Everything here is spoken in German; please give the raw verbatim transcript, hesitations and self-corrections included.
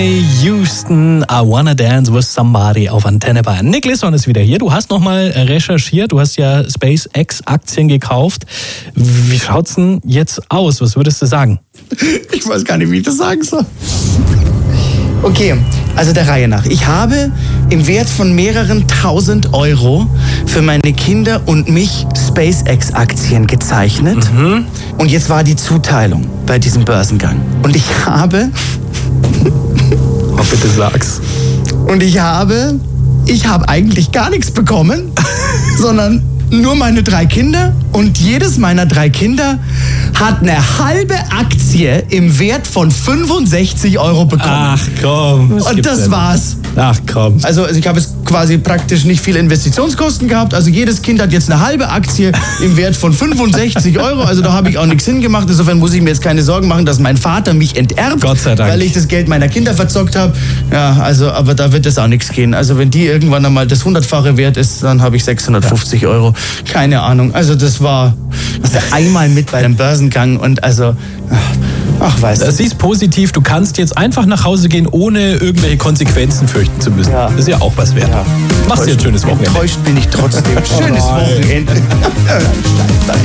Houston, I Wanna Dance with Somebody auf Antenne Bayern. Nick Lisson ist wieder hier. Du hast nochmal recherchiert, du hast ja SpaceX-Aktien gekauft. Wie schaut's denn jetzt aus? Was würdest du sagen? Ich weiß gar nicht, wie ich das sagen soll. Okay, also der Reihe nach. Ich habe im Wert von mehreren tausend Euro für meine Kinder und mich SpaceX-Aktien gezeichnet. Mhm. Und jetzt war die Zuteilung bei diesem Börsengang. Und ich habe... Oh, bitte sag's. Und ich habe... Ich habe eigentlich gar nichts bekommen, sondern nur meine drei Kinder. Und jedes meiner drei Kinder hat eine halbe Aktie im Wert von fünfundsechzig Euro bekommen. Ach komm. Und das denn? war's. Ach komm. Also ich habe jetzt quasi praktisch nicht viele Investitionskosten gehabt. Also jedes Kind hat jetzt eine halbe Aktie im Wert von fünfundsechzig Euro. Also da habe ich auch nichts hingemacht. Insofern muss ich mir jetzt keine Sorgen machen, dass mein Vater mich enterbt. Gott sei Dank. Weil ich das Geld meiner Kinder verzockt habe. Ja, also, aber da wird es auch nichts gehen. Also wenn die irgendwann einmal das hundertfache wert ist, dann habe ich sechshundertfünfzig Euro. Keine Ahnung. Also das war also einmal mit bei dem Börsengang und also... Ach, weißt du. Sie ist positiv, du kannst jetzt einfach nach Hause gehen, ohne irgendwelche Konsequenzen fürchten zu müssen. Ja. Das ist ja auch was wert. Ja. Machst dir ein schönes Wochenende. Enttäuscht bin ich trotzdem. Schönes Wochenende.